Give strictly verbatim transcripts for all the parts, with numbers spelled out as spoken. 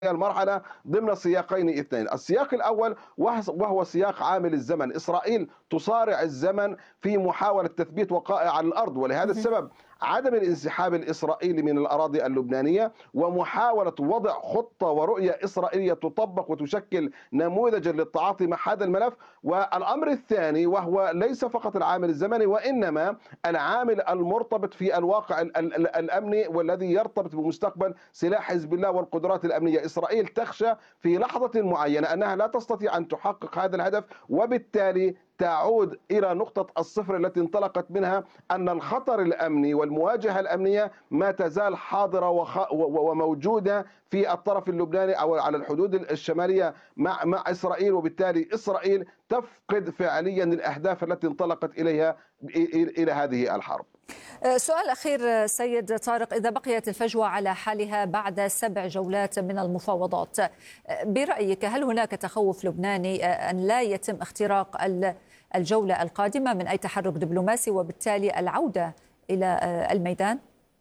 المرحلة ضمن سياقين اثنين. السياق الأول وهو سياق عامل الزمن. إسرائيل تصارع الزمن في محاولة تثبيت وقائع على الأرض، ولهذا اهم. السبب عدم الانسحاب الإسرائيلي من الأراضي اللبنانية ومحاولة وضع خطة ورؤية إسرائيلية تطبق وتشكل نموذجا للتعاطي مع هذا الملف. والأمر الثاني وهو ليس فقط العامل الزمني وإنما العامل المرتبط في الواقع ال- ال- ال- الأمني والذي يرتبط بمستقبل سلاح حزب الله والقدرات الأمنية. إسرائيل تخشى في لحظة معينة أنها لا تستطيع أن تحقق هذا الهدف، وبالتالي تعود إلى نقطة الصفر التي انطلقت منها، أن الخطر الأمني والمواجهة الأمنية ما تزال حاضرة وخ- و- وموجودة في الطرف اللبناني أو على الحدود الشمالية مع مع إسرائيل، وبالتالي إسرائيل تفقد فعليا الأهداف التي انطلقت إليها إلى هذه الحرب. آه، سؤال أخير آه، سيد طارق، إذا بقيت الفجوة على حالها بعد سبع جولات من المفاوضات، آه، برأيك هل هناك تخوف لبناني آه، أن لا يتم اختراق ال- الجولة القادمة من أي تحرك دبلوماسي وبالتالي العودة إلى آه، الميدان؟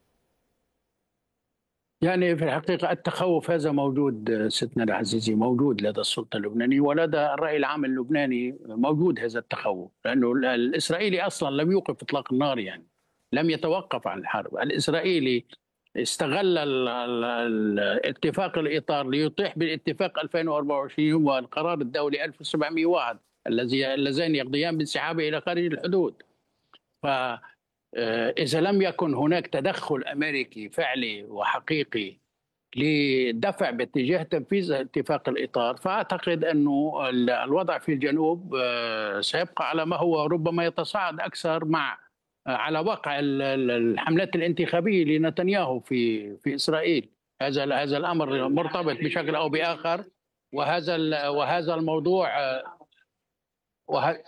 يعني في الحقيقة التخوف هذا موجود ستنا العزيزي، موجود لدى السلطة اللبنانية ولدى الرأي العام اللبناني، موجود هذا التخوف، لأنه الإسرائيلي أصلا لم يوقف إطلاق النار، يعني لم يتوقف عن الحرب. الإسرائيلي استغل ال- ال- ال- اتفاق الإطار ليطيح بالاتفاق ألفين وأربعة وعشرين والقرار الدولي ألف وسبعمئة وواحد الذي اللذين يقضيان بانسحابه إلى خارج الحدود. ف آه، إذا لم يكن هناك تدخل أمريكي فعلي وحقيقي لدفع باتجاه تنفيذ اتفاق الإطار، فأعتقد أنه ال- الوضع في الجنوب آه، سيبقى على ما هو، ربما يتصاعد أكثر مع آه، على واقع ال- ال- الحملات الانتخابية لنتنياهو في في إسرائيل. هذا هذا الأمر مرتبط بشكل أو بآخر، وهذا ال- وهذا الموضوع آه، وه...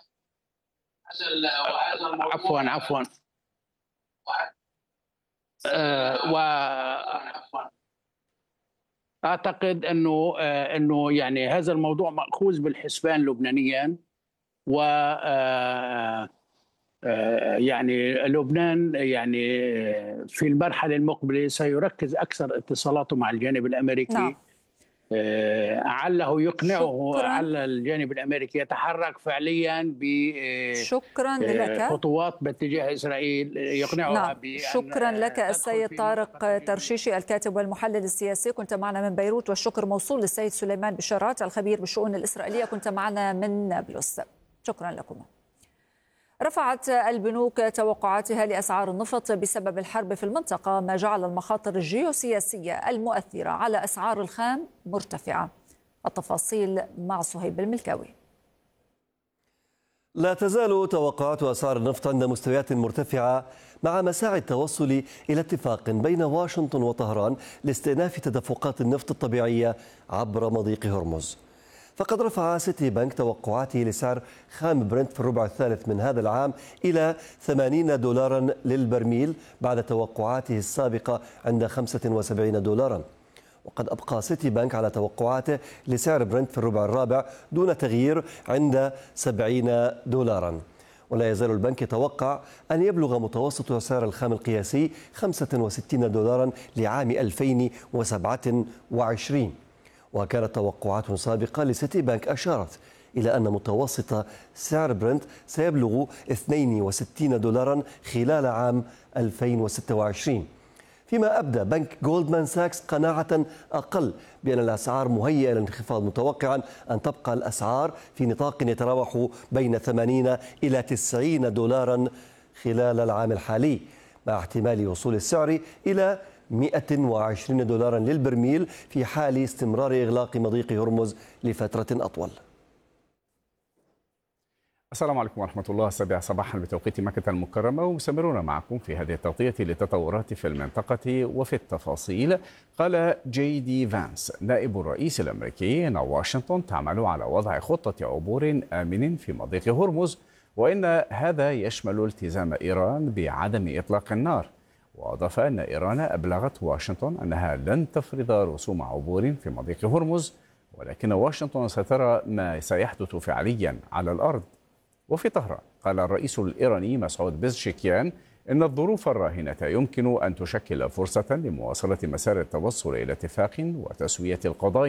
عفوا عفوا آه، واعتقد انه آه، انه يعني هذا الموضوع ماخوذ بالحسبان لبنانيا، و آه، آه، يعني لبنان يعني في المرحله المقبله سيركز اكثر اتصالاته مع الجانب الامريكي، نعم. آه، عله يقنعه، شكرا. عل الجانب الامريكي يتحرك فعليا شكرا لك. بخطوات باتجاه اسرائيل يقنعها نعم، بان شكرا لك تدخل السيد في طارق منطقة- ترشيشي الكاتب والمحلل السياسي، كنت معنا من بيروت، والشكر موصول للسيد سليمان بشارات الخبير بالشؤون الإسرائيلية، كنت معنا من نابلس. شكرا لكم. رفعت البنوك توقعاتها لأسعار النفط بسبب الحرب في المنطقة، ما جعل المخاطر الجيوسياسية المؤثرة على أسعار الخام مرتفعة. التفاصيل مع صهيب الملكاوي. لا تزال توقعات أسعار النفط عند مستويات مرتفعة مع مساعي التوصل إلى اتفاق بين واشنطن وطهران لاستئناف تدفقات النفط الطبيعية عبر مضيق هرمز. فقد رفع سيتي بنك توقعاته لسعر خام برنت في الربع الثالث من هذا العام إلى ثمانين دولارا للبرميل بعد توقعاته السابقة عند خمسة وسبعين دولارا. وقد أبقى سيتي بنك على توقعاته لسعر برنت في الربع الرابع دون تغيير عند سبعين دولارا. ولا يزال البنك يتوقع أن يبلغ متوسط سعر الخام القياسي خمسة وستين دولارا لعام ألفين وسبعة وعشرين. وكانت توقعات سابقة لسيتي بنك أشارت إلى أن متوسط سعر برنت سيبلغ اثنين وستين دولارا خلال عام ألفين وستة وعشرين، فيما أبدى بنك جولدمان ساكس قناعة أقل بأن الأسعار مهيئة للانخفاض، متوقعا أن تبقى الأسعار في نطاق يتراوح بين ثمانين إلى تسعين دولارا خلال العام الحالي، مع احتمال وصول السعر إلى مئة وعشرين دولارا للبرميل في حال استمرار إغلاق مضيق هرمز لفترة أطول. السلام عليكم ورحمة الله. السابعة صباحا بتوقيت مكة المكرمة، ومستمرون معكم في هذه التغطية للتطورات في المنطقة وفي التفاصيل. قال جي دي فانس نائب الرئيس الأمريكي أن واشنطن تعمل على وضع خطة عبور آمن في مضيق هرمز، وإن هذا يشمل التزام إيران بعدم إطلاق النار. وأضاف أن إيران أبلغت واشنطن أنها لن تفرض رسوم عبور في مضيق هرمز، ولكن واشنطن سترى ما سيحدث فعليا على الأرض. وفي طهران قال الرئيس الإيراني مسعود بزشكيان إن الظروف الراهنة يمكن أن تشكل فرصة لمواصلة مسار التوصل إلى اتفاق وتسوية القضايا